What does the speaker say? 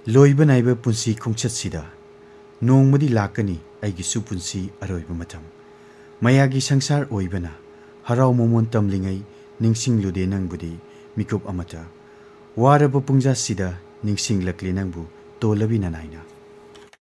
लोइबा नाइबा पुंसी खोंचतसिदा नोंमदी लाकनी आइगिसु पुंसी अरोइबा मतम मयागी संसार ओइबना हराव मोमोन तमलिङै निंसिंलुदे नंबुदी मिकुप अमता वारब पुंजासिदा निंसिंलक्ले नंबु तोलबिना नाइना